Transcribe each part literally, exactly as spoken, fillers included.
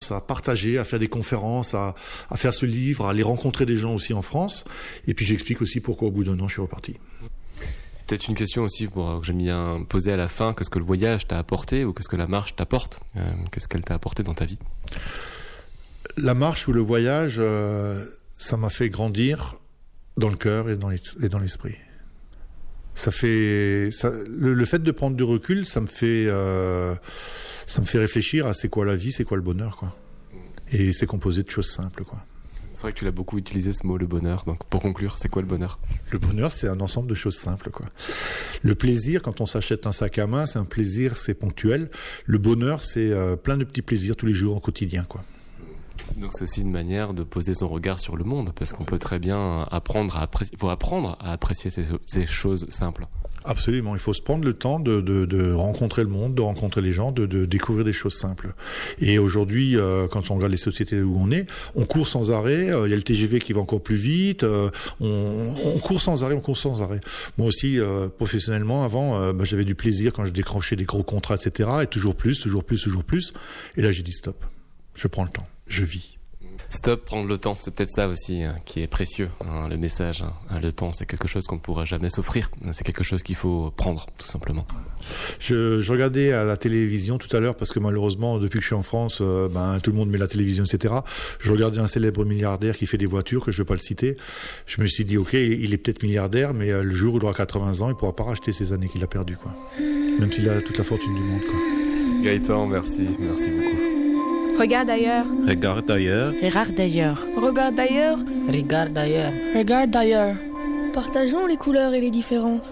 France, à partager, à faire des conférences, à, à faire ce livre, à aller rencontrer des gens aussi en France. Et puis j'explique aussi pourquoi au bout d'un an je suis reparti. Peut-être une question aussi pour, que j'aime bien poser à la fin. Qu'est-ce que le voyage t'a apporté ou qu'est-ce que la marche t'apporte? euh, Qu'est-ce qu'elle t'a apporté dans ta vie? La marche ou le voyage, euh, ça m'a fait grandir dans le cœur et dans, les, et dans l'esprit. Ça fait, ça, le, le fait de prendre du recul, ça me fait, euh, ça me fait réfléchir à c'est quoi la vie, c'est quoi le bonheur, quoi. Et c'est composé de choses simples, quoi. C'est vrai que tu l'as beaucoup utilisé ce mot, le bonheur. Donc pour conclure, c'est quoi le bonheur? Le bonheur, c'est un ensemble de choses simples, quoi. Le plaisir, quand on s'achète un sac à main, c'est un plaisir, c'est ponctuel. Le bonheur, c'est euh, plein de petits plaisirs tous les jours au quotidien, quoi. Donc c'est aussi une manière de poser son regard sur le monde, parce qu'on peut très bien apprendre à apprécier, il faut apprendre à apprécier ces, ces choses simples. Absolument, il faut se prendre le temps de, de, de rencontrer le monde, de rencontrer les gens, de, de découvrir des choses simples. Et aujourd'hui, euh, quand on regarde les sociétés où on est, on court sans arrêt, il euh, y a le T G V qui va encore plus vite, euh, on, on court sans arrêt, on court sans arrêt. Moi aussi, euh, professionnellement, avant, euh, bah, j'avais du plaisir quand je décrochais des gros contrats, et cetera. Et toujours plus, toujours plus, toujours plus. Et là, j'ai dit stop, je prends le temps, je vis. Stop, prendre le temps, c'est peut-être ça aussi hein, qui est précieux, hein, le message. Hein. Le temps, c'est quelque chose qu'on ne pourra jamais s'offrir. C'est quelque chose qu'il faut prendre, tout simplement. Je, je regardais à la télévision tout à l'heure, parce que malheureusement, depuis que je suis en France, euh, ben, tout le monde met la télévision, et cetera. Je regardais un célèbre milliardaire qui fait des voitures, que je ne vais pas le citer. Je me suis dit, ok, il est peut-être milliardaire, mais euh, le jour où il aura quatre-vingts ans, il ne pourra pas racheter ces années qu'il a perdues, quoi. Même s'il a toute la fortune du monde, quoi. Gaëtan, merci, merci beaucoup. Regarde ailleurs. Regarde ailleurs. Regarde ailleurs. Regarde ailleurs. Regarde ailleurs. Regarde ailleurs. Partageons les couleurs et les différences.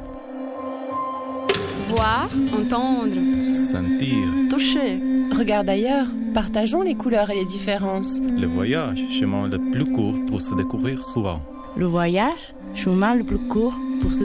Voir, entendre. Sentir. Toucher. Regarde ailleurs. Partageons les couleurs et les différences. Le voyage, chemin le plus court pour se découvrir souvent. Le voyage, chemin le plus court pour se